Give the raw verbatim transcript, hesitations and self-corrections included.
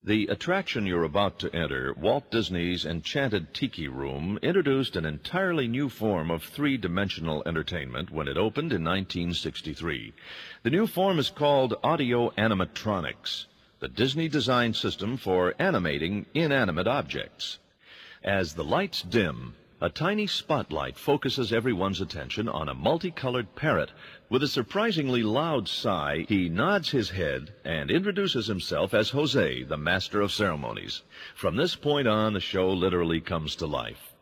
The attraction you're about to enter, Walt Disney's Enchanted Tiki Room, introduced an entirely new form of three-dimensional entertainment when it opened in nineteen sixty-three. The new form is called audio animatronics, the Disney design system for animating inanimate objects. As the lights dim, a tiny spotlight focuses everyone's attention on a multicolored parrot. With a surprisingly loud sigh, he nods his head and introduces himself as Jose, the master of ceremonies. From this point on, the show literally comes to life.